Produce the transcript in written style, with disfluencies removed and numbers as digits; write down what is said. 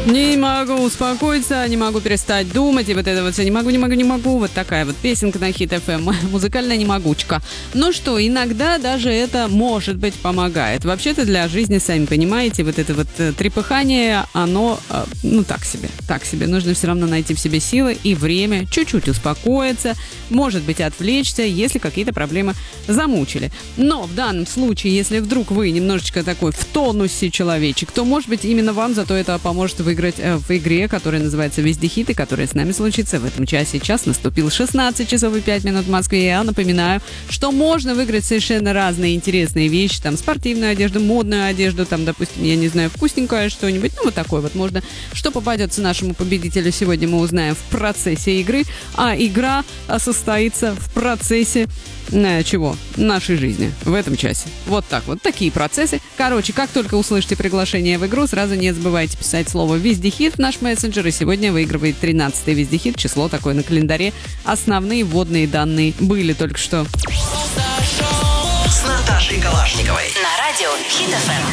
Не могу успокоиться, не могу перестать думать, и вот это вот все не могу. Вот такая вот песенка на Хит FM, музыкальная немогучка. Ну что, иногда даже это, может быть, помогает. Вообще-то для жизни, сами понимаете, вот это вот трепыхание, оно, так себе. Нужно все равно найти в себе силы и время, чуть-чуть успокоиться, может быть, отвлечься, если какие-то проблемы замучили. Но в данном случае, если вдруг вы немножечко такой в тонусе человечек, то, может быть, именно вам зато это поможет выиграть в игре, которая называется «Везде хит», и которая с нами случится в этом часе. Час наступил 16 часов и 5 минут в Москве. Я напоминаю, что можно выиграть совершенно разные интересные вещи, там, спортивную одежду, модную одежду, там, допустим, я не знаю, вкусненькое что-нибудь, вот такое вот можно. Что попадется нашему победителю, сегодня мы узнаем в процессе игры, а игра состоится в процессе чего? Нашей жизни в этом часе. Вот так вот. Такие процессы. Короче, как только услышите приглашение в игру, сразу не забывайте писать слово «Везде хит» в наш мессенджер. И сегодня выигрывает 13-й Везде хит. Число такое на календаре. Основные вводные данные были только что. С Наташей Калашниковой. На радио Хит FM.